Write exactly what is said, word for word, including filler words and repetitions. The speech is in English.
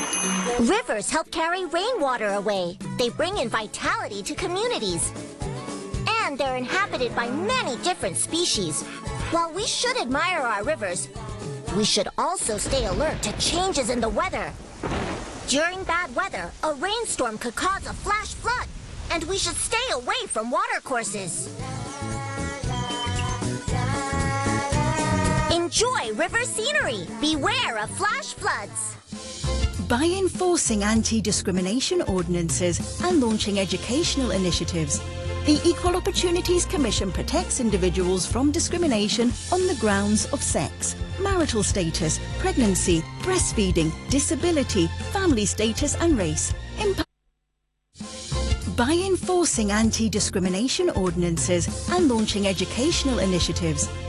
Rivers help carry rainwater away. They bring in vitality to communities. And they're inhabited by many different species. While we should admire our rivers, we should also stay alert to changes in the weather. During bad weather, a rainstorm could cause a flash flood, and we should stay away from watercourses. Enjoy river scenery. Beware of flash floods. By enforcing anti-discrimination ordinances and launching educational initiatives, the Equal Opportunities Commission protects individuals from discrimination on the grounds of sex, marital status, pregnancy, breastfeeding, disability, family status and race. Emp- By enforcing anti-discrimination ordinances and launching educational initiatives,